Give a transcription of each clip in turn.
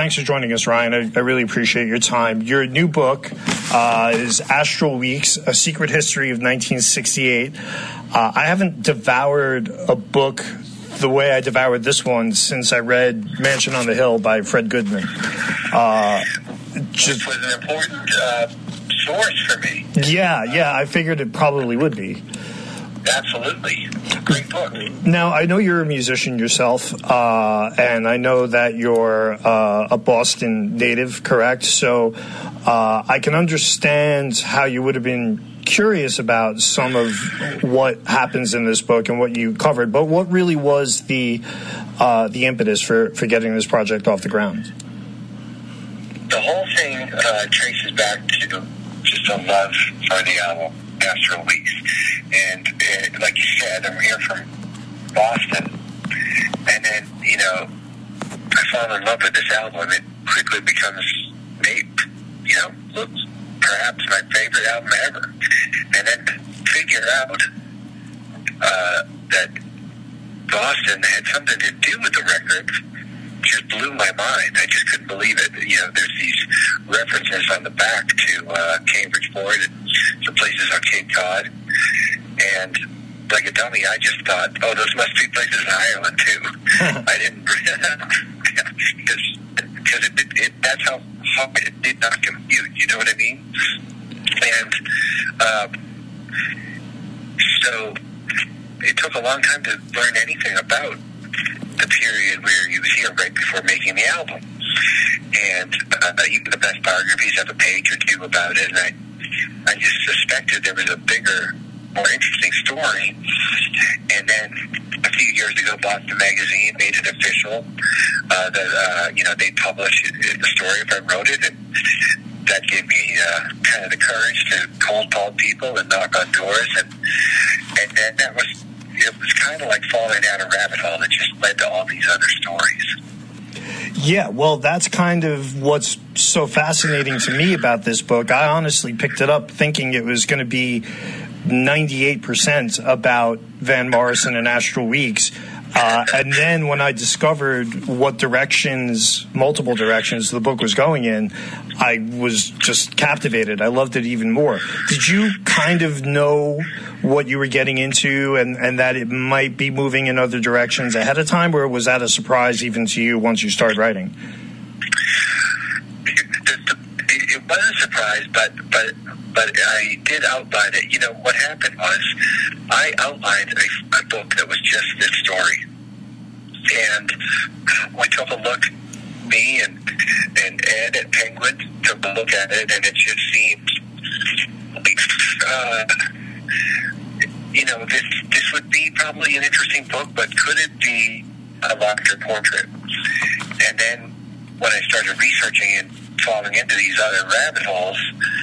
thanks for joining us, Ryan. I really appreciate your time. Your new book is Astral Weeks, A Secret History of 1968. I haven't devoured a book the way I devoured this one since I read Mansion on the Hill by Fred Goodman. Which was an important source for me. Yeah, I figured it probably would be. Absolutely. Great book. Now, I know you're a musician yourself, and I know that you're a Boston native, correct? So I can understand how you would have been curious about some of what happens in this book and what you covered, but what really was the impetus for getting this project off the ground? The whole thing traces back to just a love for the album Astral Weeks. And like you said, I'm here from Boston. And then, I fall in love with this album. It quickly becomes perhaps my favorite album ever. And then figure out that Boston had something to do with the record just blew my mind. I just couldn't believe it. There's these references on the back to Cambridge Fort and some places on Cape Cod. And like a dummy, I just thought, those must be places in Ireland too. I didn't, because that's how hard it did not compute. You know what I mean? And so it took a long time to learn anything about the period where he was here right before making the album. And even the best biographies have a page or two about it. And I just suspected there was a bigger, more interesting story. And then a few years ago, Boston Magazine made it official that they published the story if I wrote it, and that gave me kind of the courage to cold call people and knock on doors, and then it was kind of like falling down a rabbit hole that just led to all these other stories. Yeah, well, that's kind of what's so fascinating to me about this book. I honestly picked it up thinking it was going to be 98% about Van Morrison and Astral Weeks. And then when I discovered what multiple directions the book was going in, I was just captivated. I loved it even more. Did you kind of know what you were getting into and that it might be moving in other directions ahead of time, or was that a surprise even to you once you started writing? It was a surprise, but I did outline it. What happened was I outlined a book that was just this story. And we took a look, me and Ed at Penguin took a look at it, and it just seemed like, this would be probably an interesting book, but could it be a larger portrait? And then when I started researching and falling into these other rabbit holes,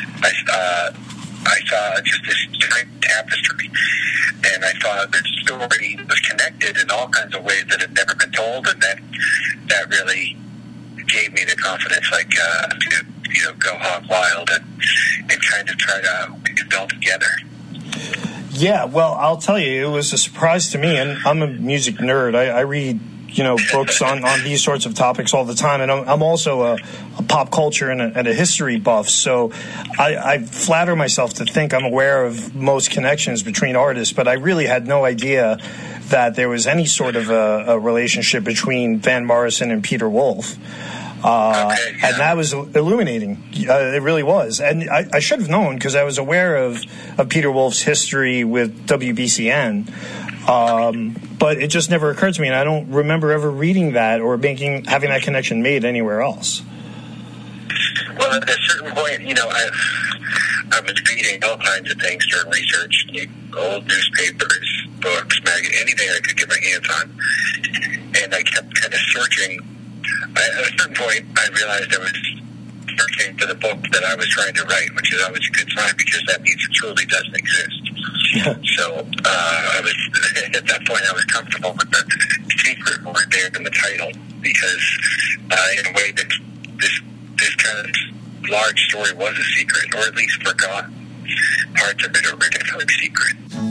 I saw just this giant tapestry, and I thought the story was connected in all kinds of ways that had never been told, and then that really gave me the confidence, to go hog wild and kind of try to put it all together. Yeah, well, I'll tell you, it was a surprise to me, and I'm a music nerd. I read books on these sorts of topics all the time. And I'm also a pop culture and a history buff. So I flatter myself to think I'm aware of most connections between artists, but I really had no idea that there was any sort of a relationship between Van Morrison and Peter Wolf. And that was illuminating. It really was. And I should have known because I was aware of Peter Wolf's history with WBCN. But it just never occurred to me, and I don't remember ever reading that or having that connection made anywhere else. Well, at a certain point, I was reading all kinds of things during research, old newspapers, books, magazines, anything I could get my hands on. And I kept kind of searching. At a certain point, I realized I was searching for the book that I was trying to write, which is always a good sign because that means it truly doesn't exist. So I was at that point I was comfortable with the secret word there in the title because in a way that this kind of large story was a secret, or at least forgotten. Parts of it are definitely secret.